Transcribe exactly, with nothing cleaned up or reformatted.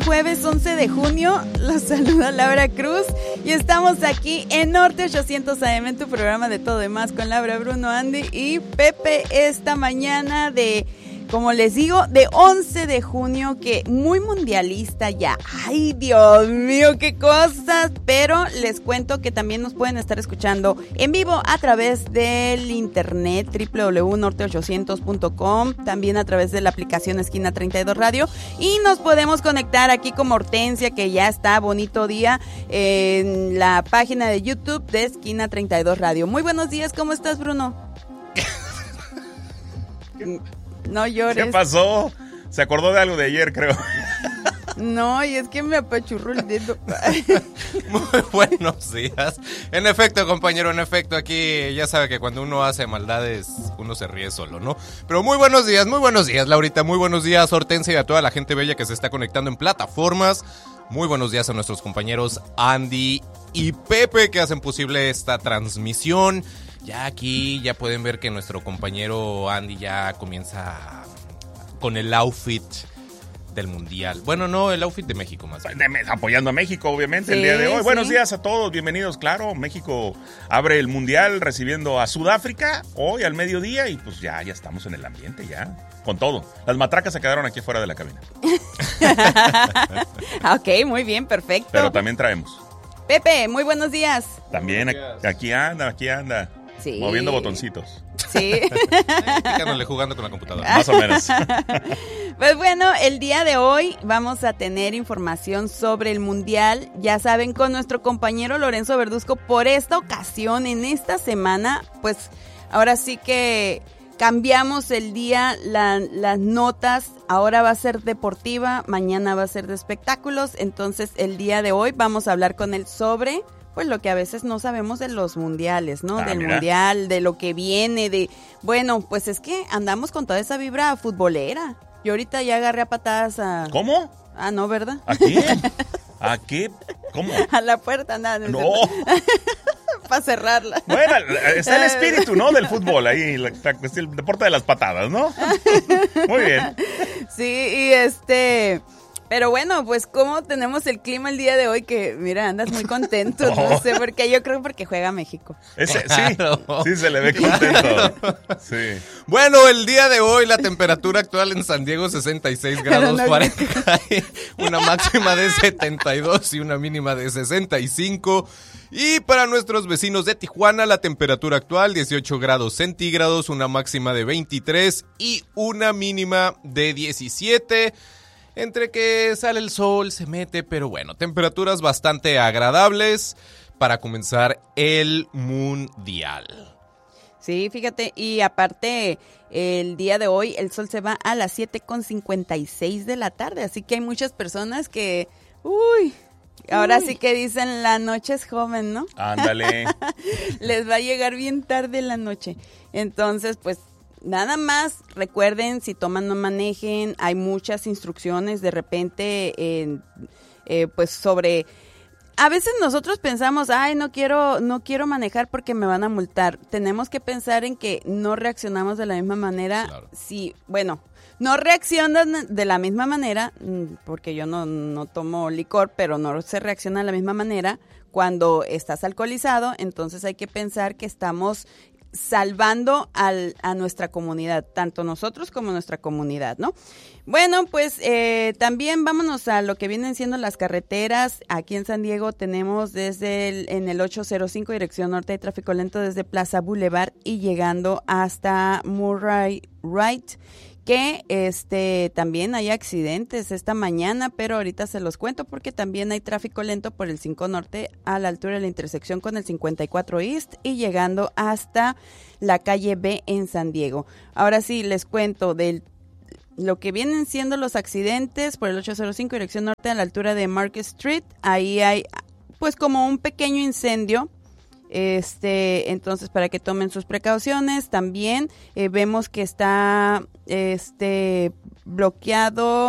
jueves once de junio, los saluda Laura Cruz y estamos aquí en Norte ochocientos A M en tu programa de Todo y Más con Laura, Bruno, Andy y Pepe esta mañana de, como les digo, de once de junio, que muy mundialista ya. Ay, Dios mío, qué cosas. Pero les cuento que también nos pueden estar escuchando en vivo a través del internet, doble u doble u doble u punto norte ochocientos punto com, también a través de la aplicación Esquina treinta y dos Radio. Y nos podemos conectar aquí con Hortensia, que ya está, bonito día, en la página de YouTube de Esquina treinta y dos Radio. Muy buenos días, ¿cómo estás, Bruno? No llores. ¿Qué pasó? Se acordó de algo de ayer, creo. No, y es que me apachurró el dedo. Muy buenos días. En efecto, compañero, en efecto, aquí ya sabe que cuando uno hace maldades, uno se ríe solo, ¿no? Pero muy buenos días, muy buenos días, Laurita, muy buenos días, Hortensia, y a toda la gente bella que se está conectando en plataformas. Muy buenos días a nuestros compañeros Andy y Pepe que hacen posible esta transmisión. Ya aquí ya pueden ver que nuestro compañero Andy ya comienza con el outfit del Mundial. Bueno, no, el outfit de México más bien. Apoyando a México, obviamente, sí, el día de hoy. Sí. Buenos días a todos, bienvenidos, claro. México abre el Mundial recibiendo a Sudáfrica hoy al mediodía y pues ya, ya estamos en el ambiente, ya, con todo. Las matracas se quedaron aquí fuera de la cabina. Ok, muy bien, perfecto. Pero también traemos. Pepe, muy buenos días. También días. aquí anda, aquí anda. Sí. Moviendo botoncitos. Sí. Picándole, jugando con la computadora. Más o menos. Pues bueno, el día de hoy vamos a tener información sobre el Mundial. Ya saben, con nuestro compañero Lorenzo Verduzco. Por esta ocasión, en esta semana, pues ahora sí que cambiamos el día, la, las notas. Ahora va a ser deportiva, mañana va a ser de espectáculos. Entonces, el día de hoy vamos a hablar con él sobre... pues lo que a veces no sabemos de los mundiales, ¿no? Ah, Del mira. mundial, de lo que viene, de... Bueno, pues es que andamos con toda esa vibra futbolera. Yo ahorita ya agarré a patadas a... ¿Cómo? Ah, no, ¿verdad? ¿A quién? ¿A qué? ¿Cómo? A la puerta, nada. No. Para cerrarla. Bueno, está el espíritu, ¿no? Del fútbol ahí, la, el deporte de las patadas, ¿no? Muy bien. Sí, y este... Pero bueno, pues como tenemos el clima el día de hoy, que mira, andas muy contento, oh. no sé por qué, yo creo porque juega México. Ese, sí, sí se le ve contento. Sí. Bueno, el día de hoy la temperatura actual en San Diego sesenta y seis grados no Fahrenheit, una máxima de setenta y dos y una mínima de sesenta y cinco. Y para nuestros vecinos de Tijuana, la temperatura actual dieciocho grados centígrados, una máxima de veintitrés y una mínima de diecisiete. Entre que sale el sol, se mete, pero bueno, temperaturas bastante agradables para comenzar el Mundial. Sí, fíjate, y aparte, el día de hoy el sol se va a las siete con cincuenta y seis de la tarde, así que hay muchas personas que, uy, ahora uy. sí que dicen la noche es joven, ¿no? Ándale. Les va a llegar bien tarde la noche, entonces pues, nada más, recuerden, si toman no manejen, hay muchas instrucciones de repente, eh, eh, pues sobre, a veces nosotros pensamos, ay, no quiero, no quiero manejar porque me van a multar. Tenemos que pensar en que no reaccionamos de la misma manera, claro. Si, bueno, no reaccionan de la misma manera, porque yo no, no tomo licor, pero no se reacciona de la misma manera cuando estás alcoholizado, entonces hay que pensar que estamos salvando al, a nuestra comunidad, tanto nosotros como nuestra comunidad, ¿no? Bueno, pues eh, también vámonos a lo que vienen siendo las carreteras. Aquí en San Diego tenemos desde el, en el ocho cero cinco dirección norte, hay tráfico lento desde Plaza Boulevard y llegando hasta Murray Wright, que este también hay accidentes esta mañana, pero ahorita se los cuento porque también hay tráfico lento por el cinco Norte a la altura de la intersección con el cincuenta y cuatro East y llegando hasta la calle B en San Diego. Ahora sí, les cuento del lo que vienen siendo los accidentes por el ocho cero cinco dirección norte a la altura de Market Street. Ahí hay pues como un pequeño incendio. Este, entonces para que tomen sus precauciones. También eh, vemos que está este bloqueado